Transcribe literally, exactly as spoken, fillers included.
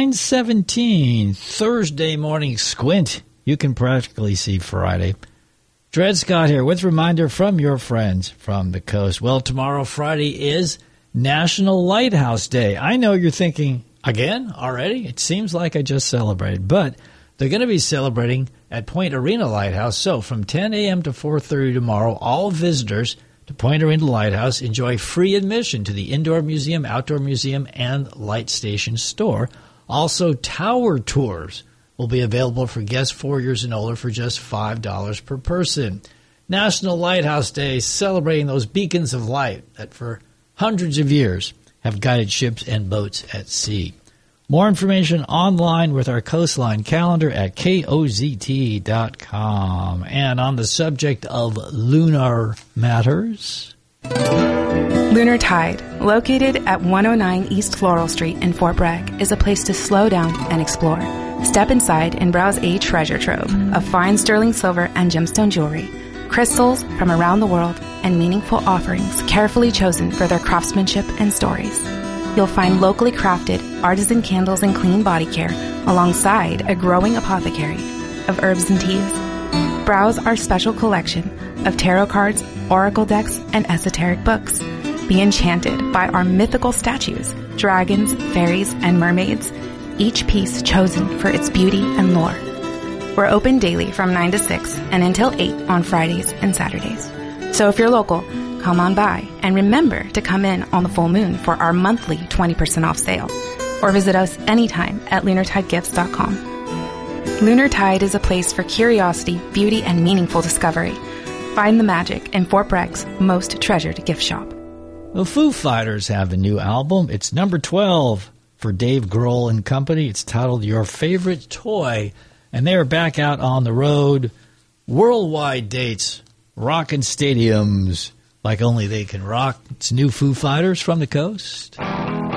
nine seventeen, Thursday morning squint. You can practically see Friday. Dred Scott here with reminder from your friends from the coast. Well, tomorrow, Friday, is National Lighthouse Day. I know you're thinking, again, already? It seems like I just celebrated. But they're going to be celebrating at Point Arena Lighthouse. So from ten a.m. to four thirty tomorrow, all visitors to Point Arena Lighthouse enjoy free admission to the Indoor Museum, Outdoor Museum, and Light Station store. Also, tower tours will be available for guests four years and older for just five dollars per person. National Lighthouse Day, celebrating those beacons of light that for hundreds of years have guided ships and boats at sea. More information online with our Coastline calendar at K O Z T dot com. And on the subject of lunar matters, Lunar Tide, located at one oh nine East Floral Street in Fort Bragg, is a place to slow down and explore. Step inside and browse a treasure trove of fine sterling silver and gemstone jewelry, crystals from around the world, and meaningful offerings carefully chosen for their craftsmanship and stories. You'll find locally crafted artisan candles and clean body care alongside a growing apothecary of herbs and teas. Browse our special collection of tarot cards, oracle decks, and esoteric books. Be enchanted by our mythical statues, dragons, fairies, and mermaids, each piece chosen for its beauty and lore. We're open daily from nine to six and until eight on Fridays and Saturdays. So if you're local, come on by and remember to come in on the full moon for our monthly twenty percent off sale, or visit us anytime at lunar tide gifts dot com. Lunar Tide is a place for curiosity, beauty, and meaningful discovery. Find the magic in Fort Bragg's most treasured gift shop. The Foo Fighters have a new album. It's number twelve for Dave Grohl and company. It's titled Your Favorite Toy, and they are back out on the road. Worldwide dates, rockin' stadiums like only they can rock. It's new Foo Fighters from the coast.